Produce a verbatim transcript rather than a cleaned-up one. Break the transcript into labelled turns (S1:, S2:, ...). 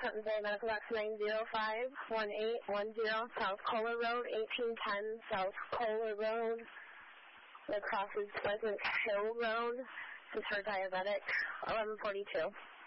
S1: Trenton Bay Medical Box nine zero five one eight one zero, South Kohler Road, eighteen ten South Kohler Road. That crosses Pleasant Hill Road. This is for diabetic, eleven forty-two.